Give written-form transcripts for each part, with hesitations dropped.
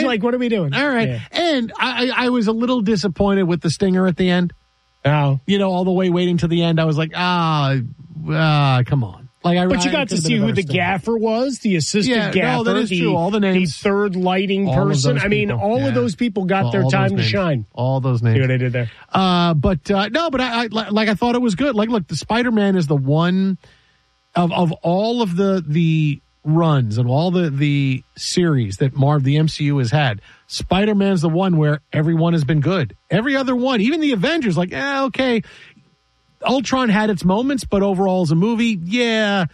like, what are we doing? All right. Yeah. And I was a little disappointed with the stinger at the end. Oh. All the way waiting to the end. I was like, come on. But you got to see who the gaffer was, the assistant gaffer, no, that is true. All the names, the third lighting person. I mean, all of those people got their time to shine. All those names. See what I did there? But I thought it was good. Like, look, the Spider-Man is the one of all of the runs and all the series that the MCU has had. Spider-Man's the one where everyone has been good. Every other one, even the Avengers, like, okay. Ultron had its moments, but overall as a movie, I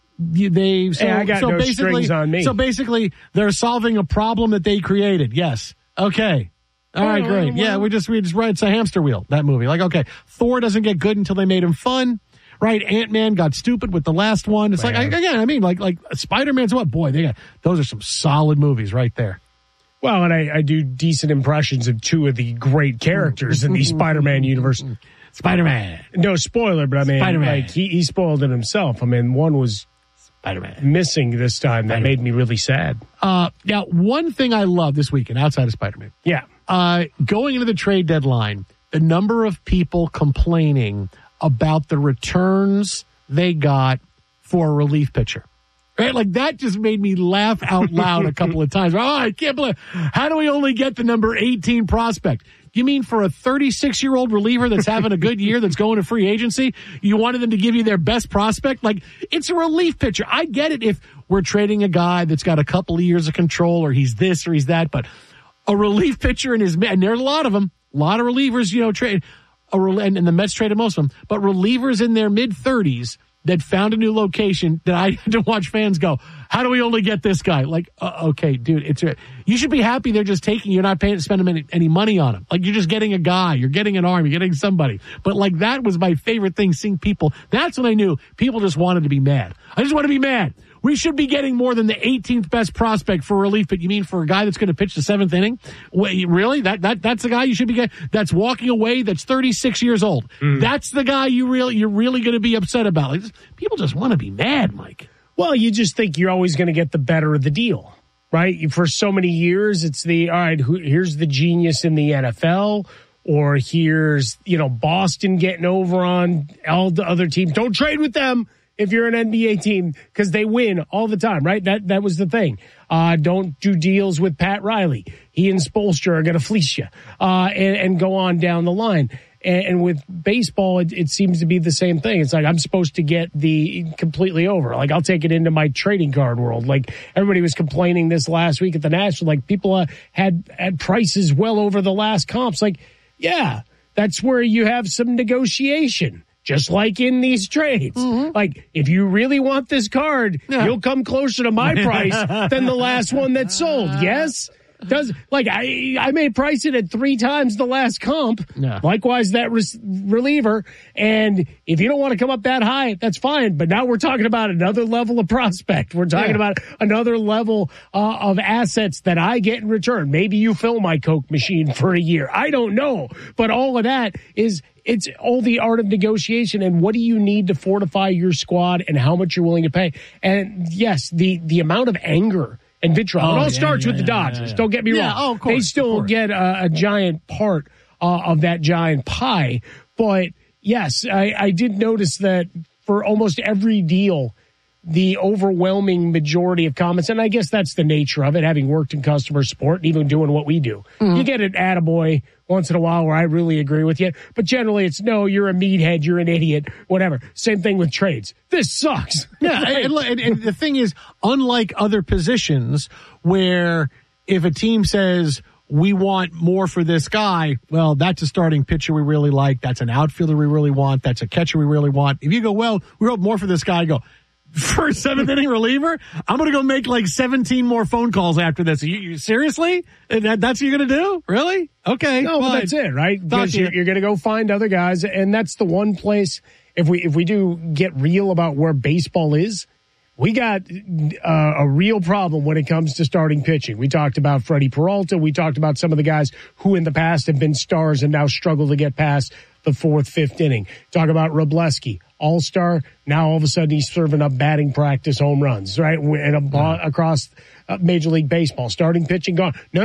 got no strings on me. So basically, they're solving a problem that they created. Yes. Okay. All right, great. Yeah, we just right. It's a hamster wheel, that movie. Like, okay, Thor doesn't get good until they made him fun. Right, Ant-Man got stupid with the last one. It's like Spider-Man's what? Boy, those are some solid movies right there. Well, and I do decent impressions of two of the great characters in the Spider-Man universe. Spider-Man. No spoiler, but I mean, Spider-Man. like he spoiled it himself. I mean, one was Spider-Man missing this time that made me really sad. Now, one thing I love this weekend outside of Spider-Man. Yeah. Going into the trade deadline, the number of people complaining about the returns they got for a relief pitcher. Right? Like, that just made me laugh out loud a couple of times. Oh, I can't believe, how do we only get the number 18 prospect? You mean for a 36-year-old reliever that's having a good year, that's going to free agency, you wanted them to give you their best prospect? Like, it's a relief pitcher. I get it if we're trading a guy that's got a couple of years of control or he's this or he's that, but a relief pitcher and there's a lot of them, a lot of relievers, trade, and the Mets traded most of them, but relievers in their mid-30s that found a new location that I had to watch fans go, how do we only get this guy? Like, okay, dude, you should be happy they're just you're not spending any money on him. Like, you're just getting a guy, you're getting an arm, you're getting somebody. But like, that was my favorite thing, seeing people. That's when I knew people just wanted to be mad. I just want to be mad. We should be getting more than the 18th best prospect for relief. But you mean for a guy that's going to pitch the 7th inning? Wait, really? That's the guy you should be getting? That's walking away. That's 36 years old. That's the guy you're really going to be upset about. Like, people just want to be mad, Mike. Well, you just think you're always going to get the better of the deal, right? For so many years, it's all right, here's the genius in the NFL, or here's, Boston getting over on all the other teams. Don't trade with them if you're an NBA team, because they win all the time, right? That was the thing. Don't do deals with Pat Riley. He and Spoelstra are going to fleece you, and go on down the line. And with baseball, it seems to be the same thing. It's like, I'm supposed to get the completely over. Like, I'll take it into my trading card world. Like, everybody was complaining this last week at the National. Like, people had prices well over the last comps. Like, yeah, that's where you have some negotiation. Just like in these trades. Mm-hmm. Like, if you really want this card, you'll come closer to my price than the last one that sold. Yes? I may price it at 3 times the last comp. Yeah. Likewise, that reliever. And if you don't want to come up that high, that's fine. But now we're talking about another level of prospect. We're talking about another level of assets that I get in return. Maybe you fill my Coke machine for a year. I don't know. But all of that it's all the art of negotiation, and what do you need to fortify your squad and how much you're willing to pay. And yes, the amount of anger and vitriol. It all starts with the Dodgers. Don't get me wrong. Oh, of course, they still get a giant part of that giant pie. But yes, I did notice that for almost every deal, the overwhelming majority of comments, and I guess that's the nature of it, having worked in customer support and even doing what we do. Mm-hmm. You get an attaboy once in a while where I really agree with you, but generally it's, no, you're a meathead, you're an idiot, whatever. Same thing with trades. This sucks. Yeah, and the thing is, unlike other positions where if a team says, we want more for this guy, well, that's a starting pitcher we really like, that's an outfielder we really want, that's a catcher we really want. If you go, well, we want more for this guy, I go, for a 7th inning reliever, I'm going to go make like 17 more phone calls after this. You seriously? That's what you're going to do? Really? Okay. No, but that's it, right? Because you're going to go find other guys. And that's the one place, if we do get real about where baseball is, we got a real problem when it comes to starting pitching. We talked about Freddie Peralta. We talked about some of the guys who in the past have been stars and now struggle to get past the 4th, 5th inning. Talk about Wroblewski, all-star. Now all of a sudden he's serving up batting practice home runs, right? And across Major League Baseball. Starting pitching gone. No,